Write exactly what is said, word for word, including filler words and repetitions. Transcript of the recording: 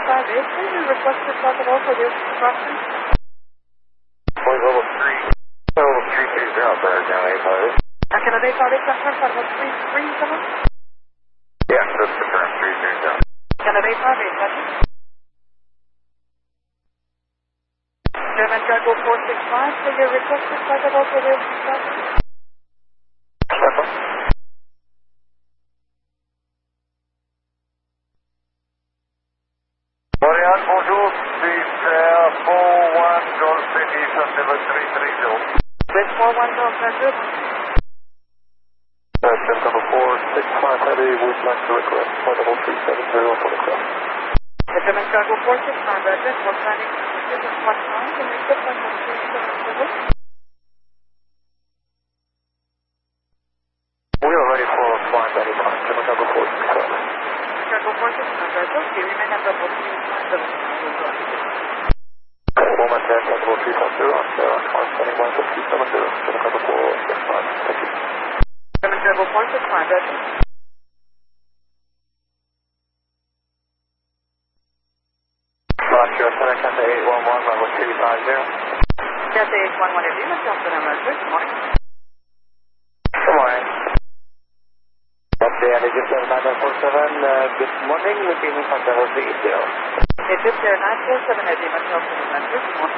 five eight, can you request to talk about for the crossing? Boy, level three. Level three two zero, Bird, now eight five eight. Uh, can I make out eight confirm for about three three seven? Yeah, that's confirmed, three three zero. Can I make out eight seven? German Cargo four six five, can you request to talk about for the crossing? Montreal, bonjour, c'est uh, four one Golf City, September three three zero. With four one Golf Center. Uh, September four six five Heavy would like to request one double three seven zero for the cross. The German Cargo four six five, Roger, we're planning to visit one time, can you request one double three seven zero? We are ready for a flight anytime, German Cargo four six five. Cargo four six five, Roger, we remain at double three five zero. One more time, double three five zero, on uh, car standing one double three seven zero, German Cargo four six five, thank you. German Cargo four six five, Roger. Roger, Center Cathay eight one one, level three five zero. Cathay eight one one, Lima, Delta, Roger, good morning. Good morning. Cathay Allegiant seven nine four seven, uh, good morning, looking for level three zero. Egypt Air nine four seven, Lima, Delta, Roger, good morning.